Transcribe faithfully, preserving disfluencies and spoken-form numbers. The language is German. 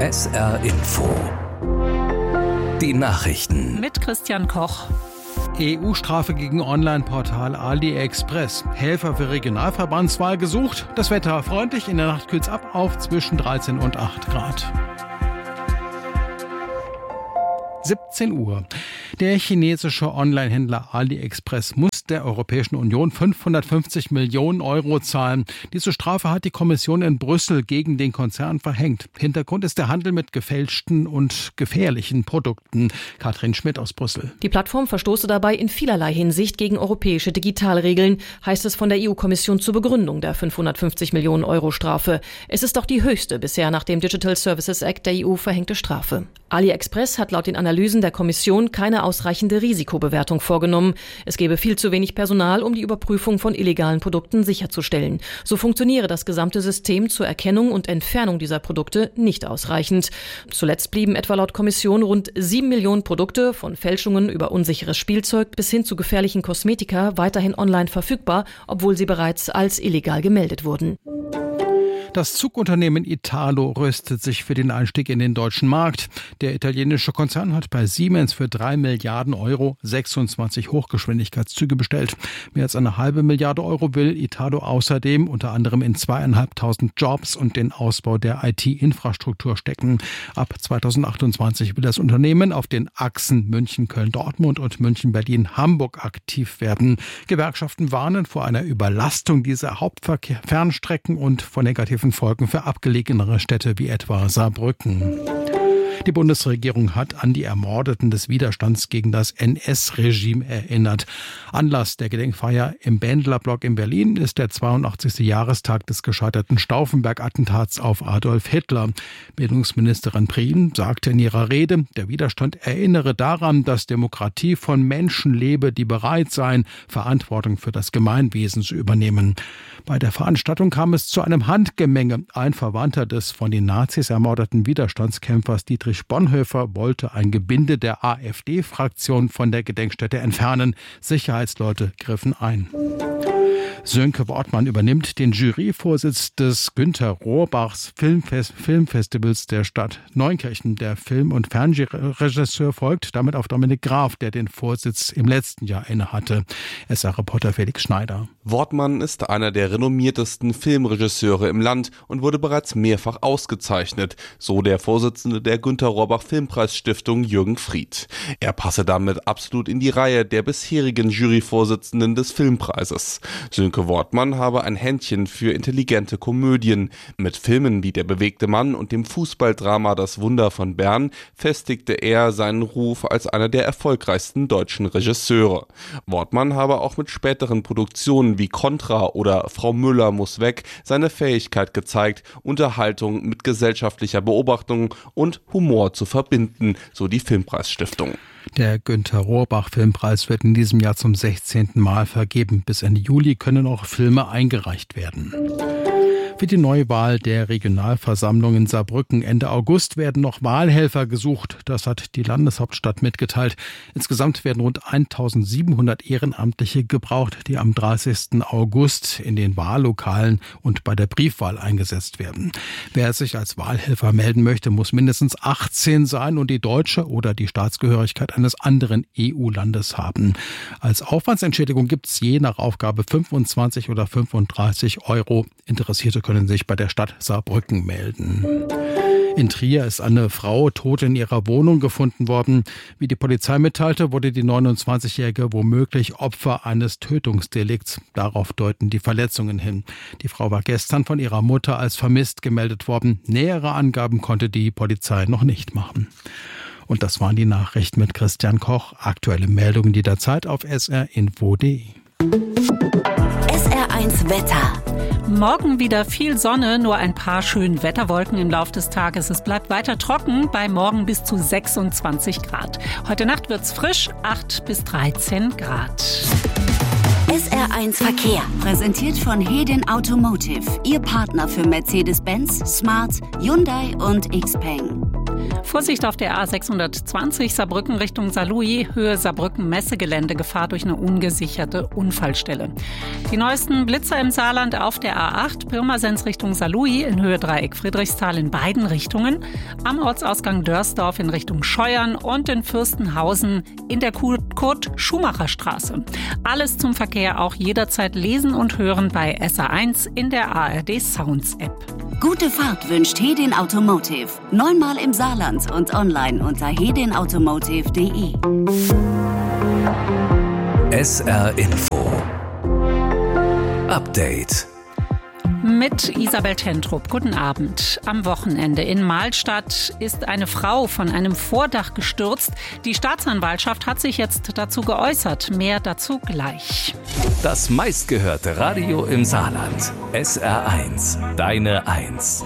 S R Info. Die Nachrichten mit Christian Koch. E U-Strafe gegen Online-Portal AliExpress. Helfer für Regionalverbandswahl gesucht. Das Wetter freundlich, in der Nacht kühlt's ab auf zwischen dreizehn und acht Grad. siebzehn Uhr. Der chinesische Online-Händler AliExpress muss der Europäischen Union fünfhundertfünfzig Millionen Euro zahlen. Diese Strafe hat die Kommission in Brüssel gegen den Konzern verhängt. Hintergrund ist der Handel mit gefälschten und gefährlichen Produkten. Katrin Schmidt aus Brüssel. Die Plattform verstoße dabei in vielerlei Hinsicht gegen europäische Digitalregeln, heißt es von der E U-Kommission zur Begründung der fünfhundertfünfzig Millionen Euro Strafe. Es ist auch die höchste bisher nach dem Digital Services Act der E U verhängte Strafe. AliExpress hat laut den Analysen der Kommission keine ausreichende Risikobewertung vorgenommen. Es gebe viel zu wenig Personal, um die Überprüfung von illegalen Produkten sicherzustellen. So funktioniere das gesamte System zur Erkennung und Entfernung dieser Produkte nicht ausreichend. Zuletzt blieben etwa laut Kommission rund sieben Millionen Produkte, von Fälschungen über unsicheres Spielzeug bis hin zu gefährlichen Kosmetika, weiterhin online verfügbar, obwohl sie bereits als illegal gemeldet wurden. Das Zugunternehmen Italo rüstet sich für den Einstieg in den deutschen Markt. Der italienische Konzern hat bei Siemens für drei Milliarden Euro sechsundzwanzig Hochgeschwindigkeitszüge bestellt. Mehr als eine halbe Milliarde Euro will Italo außerdem unter anderem in zweieinhalbtausend Jobs und den Ausbau der I T-Infrastruktur stecken. Ab zweitausendachtundzwanzig will das Unternehmen auf den Achsen München-Köln-Dortmund und München-Berlin-Hamburg aktiv werden. Gewerkschaften warnen vor einer Überlastung dieser Hauptfernstrecken und vor negativen Folgen für abgelegenere Städte wie etwa Saarbrücken. Die Bundesregierung hat an die Ermordeten des Widerstands gegen das N S-Regime erinnert. Anlass der Gedenkfeier im Bändlerblock in Berlin ist der zweiundachtzigste Jahrestag des gescheiterten Stauffenberg-Attentats auf Adolf Hitler. Bildungsministerin Prien sagte in ihrer Rede, der Widerstand erinnere daran, dass Demokratie von Menschen lebe, die bereit seien, Verantwortung für das Gemeinwesen zu übernehmen. Bei der Veranstaltung kam es zu einem Handgemenge. Ein Verwandter des von den Nazis ermordeten Widerstandskämpfers Dietrich Bonhoeffer wollte ein Gebinde der AfD-Fraktion von der Gedenkstätte entfernen. Sicherheitsleute griffen ein. Sönke Wortmann übernimmt den Juryvorsitz des Günter Rohrbachs Filmfest- Filmfestivals der Stadt Neunkirchen. Der Film- und Fernsehregisseur folgt damit auf Dominik Graf, der den Vorsitz im letzten Jahr innehatte. S R-Reporter Felix Schneider. Wortmann ist einer der renommiertesten Filmregisseure im Land und wurde bereits mehrfach ausgezeichnet, so der Vorsitzende der Günter Rohrbach Filmpreisstiftung Jürgen Fried. Er passe damit absolut in die Reihe der bisherigen Juryvorsitzenden des Filmpreises. Sönke Wortmann habe ein Händchen für intelligente Komödien. Mit Filmen wie Der bewegte Mann und dem Fußballdrama Das Wunder von Bern festigte er seinen Ruf als einer der erfolgreichsten deutschen Regisseure. Wortmann habe auch mit späteren Produktionen wie Contra oder Frau Müller muss weg seine Fähigkeit gezeigt, Unterhaltung mit gesellschaftlicher Beobachtung und Humor zu verbinden, so die Filmpreisstiftung. Der Günter Rohrbach Filmpreis wird in diesem Jahr zum sechzehnten Mal vergeben. Bis Ende Juli können auch Filme eingereicht werden. Für die Neuwahl der Regionalversammlung in Saarbrücken Ende August werden noch Wahlhelfer gesucht. Das hat die Landeshauptstadt mitgeteilt. Insgesamt werden rund eintausendsiebenhundert Ehrenamtliche gebraucht, die am dreißigsten August in den Wahllokalen und bei der Briefwahl eingesetzt werden. Wer sich als Wahlhelfer melden möchte, muss mindestens achtzehn sein und die deutsche oder die Staatsgehörigkeit eines anderen E U-Landes haben. Als Aufwandsentschädigung gibt es je nach Aufgabe fünfundzwanzig oder fünfunddreißig Euro. Interessierte können sich bei der Stadt Saarbrücken melden. In Trier ist eine Frau tot in ihrer Wohnung gefunden worden. Wie die Polizei mitteilte, wurde die neunundzwanzigjährige womöglich Opfer eines Tötungsdelikts. Darauf deuten die Verletzungen hin. Die Frau war gestern von ihrer Mutter als vermisst gemeldet worden. Nähere Angaben konnte die Polizei noch nicht machen. Und das waren die Nachrichten mit Christian Koch. Aktuelle Meldungen jederzeit auf S R Info punkt de. S R eins Wetter. Morgen wieder viel Sonne, nur ein paar schöne Wetterwolken im Laufe des Tages. Es bleibt weiter trocken, bei morgen bis zu sechsundzwanzig Grad. Heute Nacht wird's frisch, acht bis dreizehn Grad. S R eins Verkehr, präsentiert von Hedin Automotive, Ihr Partner für Mercedes-Benz, Smart, Hyundai und Xpeng. Vorsicht auf der A sechshundertzwanzig Saarbrücken Richtung Saarlouis, Höhe Saarbrücken-Messegelände, Gefahr durch eine ungesicherte Unfallstelle. Die neuesten Blitzer im Saarland auf der A acht, Pirmasens Richtung Saarlouis in Höhe Dreieck Friedrichsthal in beiden Richtungen, am Ortsausgang Dörsdorf in Richtung Scheuern und in Fürstenhausen in der Kurt-Schumacher-Straße. Alles zum Verkehr auch jederzeit lesen und hören bei S R eins in der A R D Sounds App. Gute Fahrt wünscht Hedin Automotive. Neunmal im Saarland und online unter hedin automotive punkt de. S R Info Update mit Isabel Tentrup. Guten Abend. Am Wochenende in Mahlstadt ist eine Frau von einem Vordach gestürzt. Die Staatsanwaltschaft hat sich jetzt dazu geäußert. Mehr dazu gleich. Das meistgehörte Radio im Saarland. S R eins. Deine Eins.